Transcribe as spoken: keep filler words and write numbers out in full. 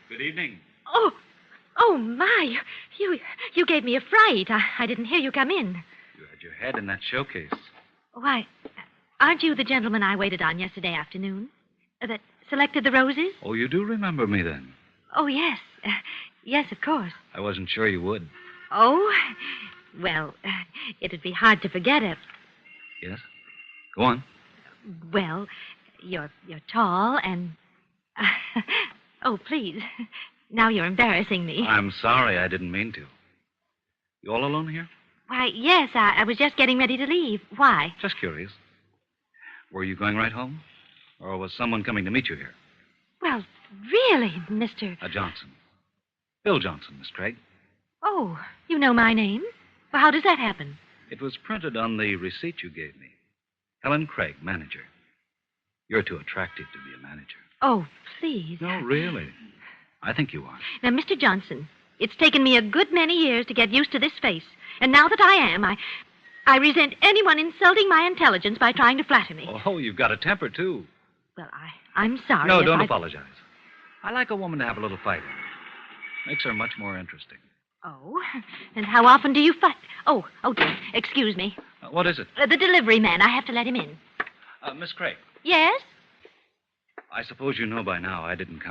Good evening. Oh, oh, my. You you gave me a fright. I, I didn't hear you come in. You had your head in that showcase. Why, aren't you the gentleman I waited on yesterday afternoon? Uh, that selected the roses? Oh, you do remember me then? Oh, yes. Uh, yes, of course. I wasn't sure you would. Oh, well, uh, it'd be hard to forget it. Yes? Go on. Well, you're you're tall and... oh, please. Now you're embarrassing me. I'm sorry. I didn't mean to. You all alone here? Why, yes, I, I was just getting ready to leave. Why? Just curious. Were you going right home? Or was someone coming to meet you here? Well, really, Mister... A Johnson. Bill Johnson, Miss Craig. Oh, you know my name? Well, how does that happen? It was printed on the receipt you gave me. Helen Craig, manager. You're too attractive to be a manager. Oh, please. No, really. I think you are. Now, Mister Johnson, it's taken me a good many years to get used to this face. And now that I am, I... I resent anyone insulting my intelligence by trying to flatter me. Oh, you've got a temper, too. Well, I, I'm sorry. No, if don't I... apologize. I like a woman to have a little fight. Makes her much more interesting. Oh, and how often do you fight? Oh, oh, dear. Excuse me. Uh, what is it? Uh, the delivery man. I have to let him in. Uh, Miss Craig, Yes? I suppose you know by now I didn't come.